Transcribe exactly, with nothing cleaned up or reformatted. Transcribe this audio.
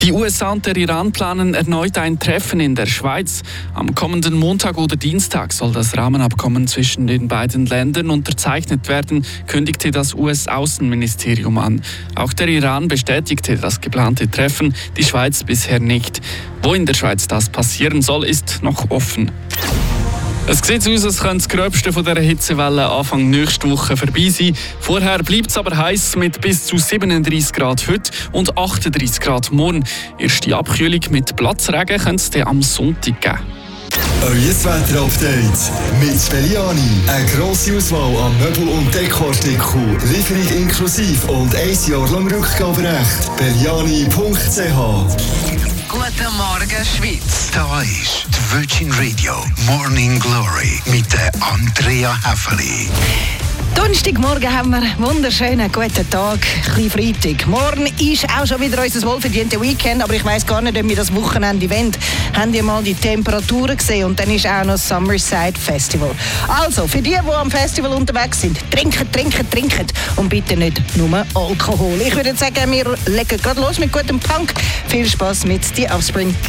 Die U S A und der Iran planen erneut ein Treffen in der Schweiz. Am kommenden Montag oder Dienstag soll das Rahmenabkommen zwischen den beiden Ländern unterzeichnet werden, kündigte das U S-Außenministerium an. Auch der Iran bestätigte das geplante Treffen, die Schweiz bisher nicht. Wo in der Schweiz das passieren soll, ist noch offen. Es sieht aus, als könnte das Gröbste von dieser Hitzewelle Anfang nächste Woche vorbei sein. Vorher bleibt es aber heiß mit bis zu siebenunddreißig Grad heute und achtunddreißig Grad morgen. Erste Abkühlung mit Platzregen könnte es dann am Sonntag geben. Euer Wetter-Update mit Belliani. Eine grosse Auswahl an Möbel- und Dekoartikeln, Lieferung inklusive und ein Jahr lang Rückgaberecht. Belliani punkt c h. Guten Morgen, Schweiz. Da ist die Virgin Radio Morning Glory mit der Andrea Häfeli. Donnerstagmorgen haben wir einen wunderschönen guten Tag, ein Freitag. Morgen ist auch schon wieder unser wohlverdientes Weekend, aber ich weiss gar nicht, ob wir das Wochenende wollen. Habt ihr mal die Temperaturen gesehen? Und dann ist auch noch das Summerside Festival. Also, für die, die am Festival unterwegs sind, trinken, trinken, trinken und bitte nicht nur Alkohol. Ich würde sagen, wir legen gerade los mit gutem Punk. Viel Spass mit The Offspring.